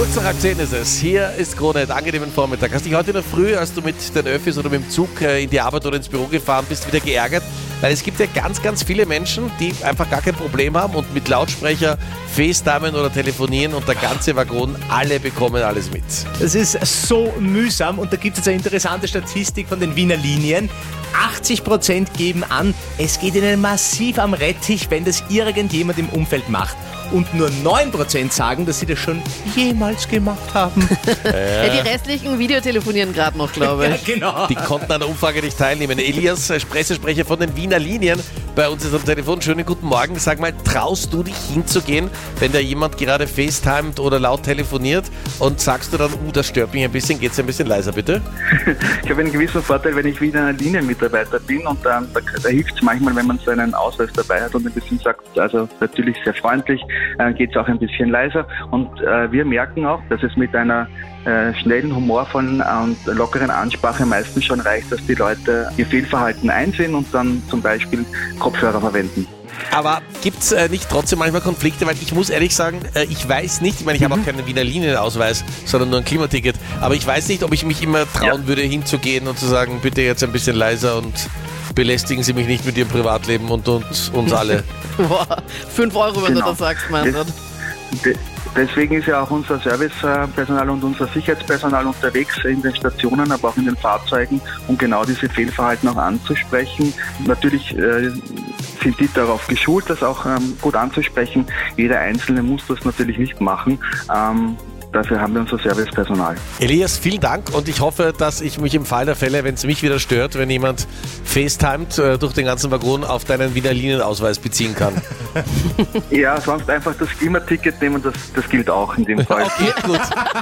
Kurz nach 8:10 ist es. Hier ist Krone, angenehmen Vormittag. Hast dich heute in der Früh, als du mit den Öffis oder mit dem Zug in die Arbeit oder ins Büro gefahren bist, wieder geärgert? Weil es gibt ja ganz, ganz viele Menschen, die einfach gar kein Problem haben und mit Lautsprecher FaceTimen oder telefonieren und der ganze Waggon, alle bekommen alles mit. Das ist so mühsam und da gibt es eine interessante Statistik von den Wiener Linien. 80% geben an, es geht ihnen massiv am Rettich, wenn das irgendjemand im Umfeld macht. Und nur 9% sagen, dass sie das schon jemals gemacht haben. Ja, die restlichen videotelefonieren gerade noch, glaube ich. Ja, genau. Die konnten an der Umfrage nicht teilnehmen. Elias, Pressesprecher von den Wiener Linien, bei uns ist am Telefon. Schönen guten Morgen. Sag mal, traust du dich hinzugehen, wenn da jemand gerade FaceTimet oder laut telefoniert und sagst du dann, das stört mich ein bisschen, geht's ein bisschen leiser, bitte? Ich habe einen gewissen Vorteil, wenn ich Wiener Linienmitarbeiter bin und da hilft es manchmal, wenn man so einen Ausweis dabei hat und ein bisschen sagt, also natürlich sehr freundlich, geht es auch ein bisschen leiser und wir merken auch, dass es mit einer schnellen, humorvollen und lockeren Ansprache meistens schon reicht, dass die Leute ihr Fehlverhalten einsehen und dann zum Beispiel Kopfhörer verwenden. Aber gibt es nicht trotzdem manchmal Konflikte? Weil ich muss ehrlich sagen, ich weiß nicht, ich meine, ich habe auch keinen Wiener Linienausweis, sondern nur ein Klimaticket, aber ich weiß nicht, ob ich mich immer trauen würde, hinzugehen und zu sagen, bitte jetzt ein bisschen leiser und belästigen Sie mich nicht mit Ihrem Privatleben und uns alle. Boah, 5 Euro, wenn du das sagst, Meinrad. Deswegen ist ja auch unser Servicepersonal und unser Sicherheitspersonal unterwegs in den Stationen, aber auch in den Fahrzeugen, um genau diese Fehlverhalten auch anzusprechen. Natürlich sind die darauf geschult, das auch gut anzusprechen. Jeder Einzelne muss das natürlich nicht machen. Dafür haben wir unser Servicepersonal. Elias, vielen Dank und ich hoffe, dass ich mich im Fall der Fälle, wenn es mich wieder stört, wenn jemand FaceTimet durch den ganzen Waggon auf deinen Wiener Linienausweis beziehen kann. Ja, sonst einfach das Klimaticket nehmen, das gilt auch in dem Fall. Okay, gut.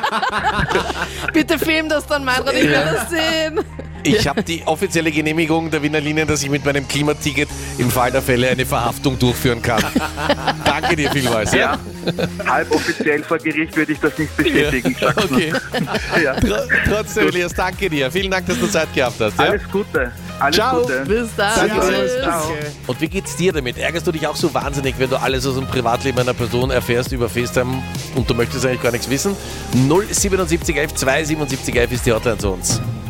Bitte film das dann, Meinrad, ich will das sehen. Ich habe die offizielle Genehmigung der Wiener Linien, dass ich mit meinem Klimaticket im Fall der Fälle eine Verhaftung durchführen kann. Danke dir vielmals. Ja, halboffiziell vor Gericht würde ich das nicht bestätigen. Ja, okay. Ja. Trotzdem, Elias, danke dir. Vielen Dank, dass du Zeit gehabt hast. Ja? Alles Gute. Alles Ciao. Gute. Bis dann. Danke. Tschüss. Ciao. Und wie geht's dir damit? Ärgerst du dich auch so wahnsinnig, wenn du alles aus dem Privatleben einer Person erfährst über FaceTime und du möchtest eigentlich gar nichts wissen? 07711 27711 ist die Hotline zu uns.